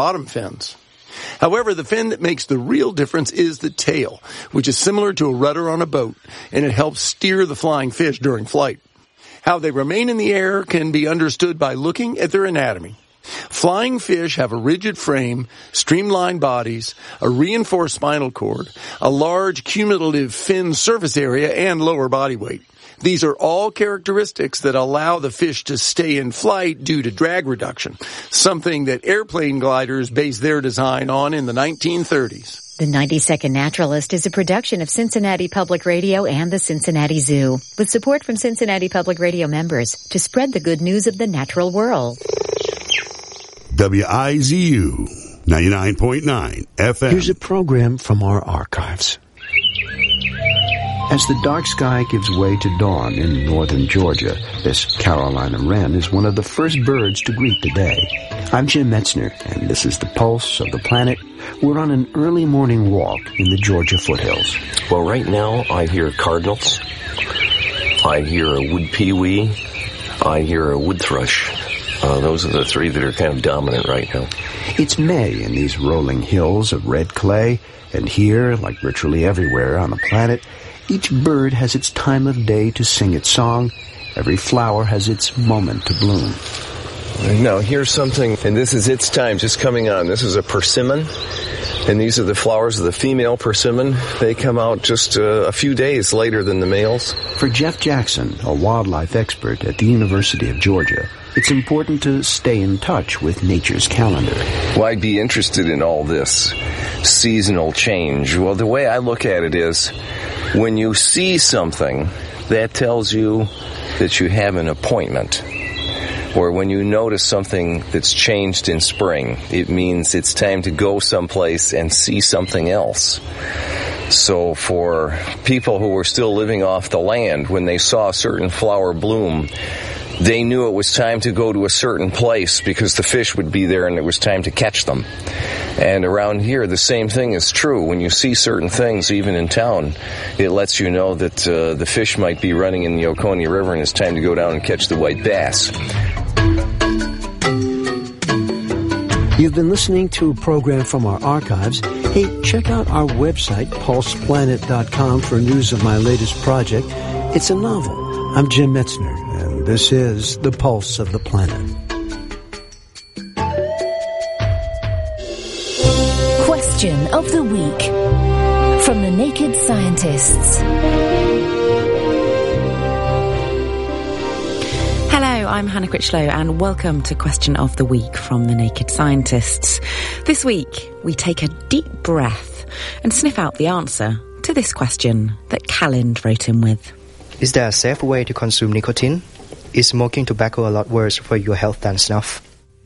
bottom fins. However, the fin that makes the real difference is the tail, which is similar to a rudder on a boat, and it helps steer the flying fish during flight. How they remain in the air can be understood by looking at their anatomy. Flying fish have a rigid frame, streamlined bodies, a reinforced spinal cord, a large cumulative fin surface area, and lower body weight. These are all characteristics that allow the fish to stay in flight due to drag reduction, something that airplane gliders based their design on in the 1930s. The 90-Second Naturalist is a production of Cincinnati Public Radio and the Cincinnati Zoo, with support from Cincinnati Public Radio members to spread the good news of the natural world. WIZU 99.9 FM. Here's a program from our archives. As the dark sky gives way to dawn in northern Georgia, this Carolina wren is one of the first birds to greet the day. I'm Jim Metzner, and this is the Pulse of the Planet. We're on an early morning walk in the Georgia foothills. Well, right now I hear cardinals, I hear a wood pewee, I hear a wood thrush. Those are the three that are kind of dominant right now. It's May in these rolling hills of red clay, and here, like virtually everywhere on the planet, each bird has its time of day to sing its song. Every flower has its moment to bloom. Now, here's something, and this is its time just coming on. This is a persimmon, and these are the flowers of the female persimmon. They come out just a few days later than the males. For Jeff Jackson, a wildlife expert at the University of Georgia, it's important to stay in touch with nature's calendar. Well, I'd be interested in all this seasonal change. Well, the way I look at it is, when you see something, that tells you that you have an appointment. Or when you notice something that's changed in spring, it means it's time to go someplace and see something else. So for people who were still living off the land, when they saw a certain flower bloom, they knew it was time to go to a certain place because the fish would be there and it was time to catch them. And around here, the same thing is true. When you see certain things, even in town, it lets you know that the fish might be running in the Oconee River and it's time to go down and catch the white bass. You've been listening to a program from our archives. Hey, check out our website, pulseplanet.com, for news of my latest project. It's a novel. I'm Jim Metzner, and this is The Pulse of the Planet. Question of the Week from the Naked Scientists. Hello, I'm Hannah Critchlow, and welcome to Question of the Week from the Naked Scientists. This week, we take a deep breath and sniff out the answer to this question that Callind wrote in with. Is there a safe way to consume nicotine? Is smoking tobacco a lot worse for your health than snuff?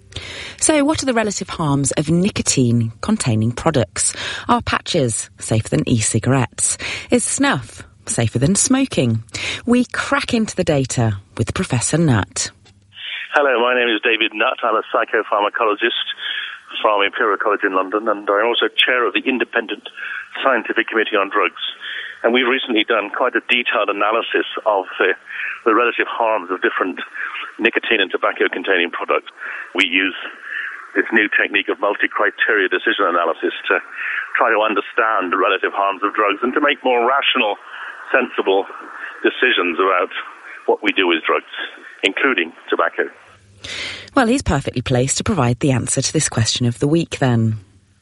So what are the relative harms of nicotine-containing products? Are patches safer than e-cigarettes? Is snuff safer than smoking? We crack into the data with Professor Nutt. Hello, my name is David Nutt. I'm a psychopharmacologist from Imperial College in London, and I'm also chair of the Independent Scientific Committee on Drugs. And we've recently done quite a detailed analysis of the relative harms of different nicotine and tobacco-containing products. We use this new technique of multi-criteria decision analysis to try to understand the relative harms of drugs and to make more rational, sensible decisions about what we do with drugs, including tobacco. Well, he's perfectly placed to provide the answer to this question of the week, then.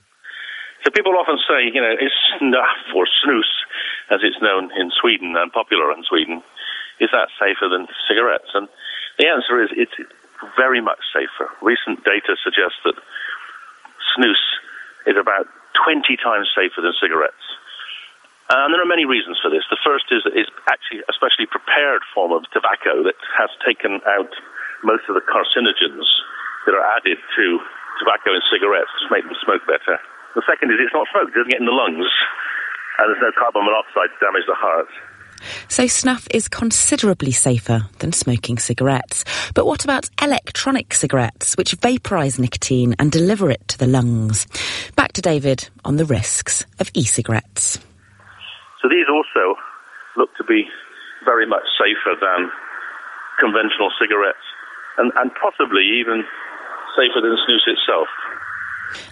So people often say, is snuff or snus, as it's known in Sweden and popular in Sweden, is that safer than cigarettes? And the answer is it's very much safer. Recent data suggests that snus is about 20 times safer than cigarettes. And there are many reasons for this. The first is actually a specially prepared form of tobacco that has taken out most of the carcinogens that are added to tobacco and cigarettes to make them smoke better. The second is it's not smoked, it doesn't get in the lungs, and there's no carbon monoxide to damage the heart. So snuff is considerably safer than smoking cigarettes. But what about electronic cigarettes, which vaporise nicotine and deliver it to the lungs? Back to David on the risks of e-cigarettes. So these also look to be very much safer than conventional cigarettes, and possibly even safer than snus itself.